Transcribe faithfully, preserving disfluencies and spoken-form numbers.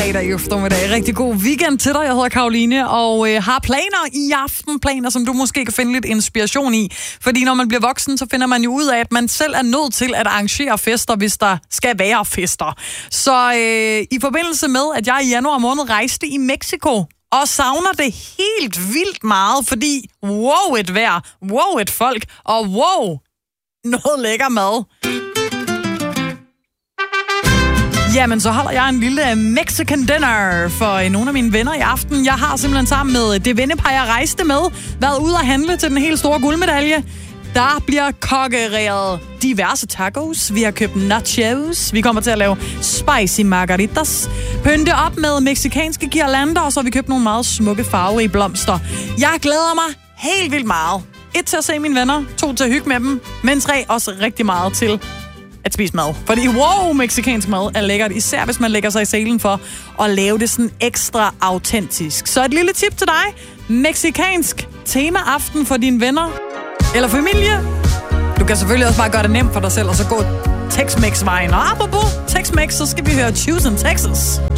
fredag eftermiddag. Rigtig god weekend til dig. Jeg hedder Karoline og øh, har planer i aften. Planer, som du måske kan finde lidt inspiration i. Fordi når man bliver voksen, så finder man jo ud af, at man selv er nødt til at arrangere fester, hvis der skal være fester. Så øh, i forbindelse med, at jeg i januar måned rejste i Mexico, og savner det helt vildt meget, fordi wow et vejr, wow et folk, og wow noget lækker mad. Jamen, så holder jeg en lille Mexican dinner for nogle af mine venner i aften. Jeg har simpelthen sammen med det vennepar, jeg rejste med, været ude at handle til den helt store guldmedalje. Der bliver kokkereret diverse tacos. Vi har købt nachos. Vi kommer til at lave spicy margaritas. Pynte op med mexikanske girlander, og så har vi købt nogle meget smukke farverige blomster. Jeg glæder mig helt vildt meget. Et til at se mine venner, to til at hygge med dem, men tre også rigtig meget til at spise mad. Fordi wow, mexikansk mad er lækkert, især hvis man lægger sig i selen for at lave det sådan ekstra autentisk. Så et lille tip til dig. Mexikansk temaaften for dine venner eller familie. Du kan selvfølgelig også bare gøre det nemt for dig selv, og så gå Tex-Mex-vejen. Og apropos Tex-Mex, så skal vi høre Choose in Texas.